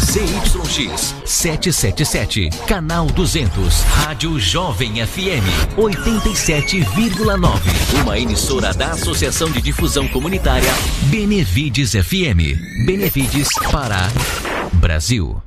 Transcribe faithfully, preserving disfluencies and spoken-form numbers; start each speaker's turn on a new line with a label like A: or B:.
A: Z Y X setecentos e setenta e sete, canal duzentos, Rádio Jovem F M oitenta e sete vírgula nove, uma emissora da Associação de Difusão Comunitária Benevides F M. Benevides, Pará, Brasil.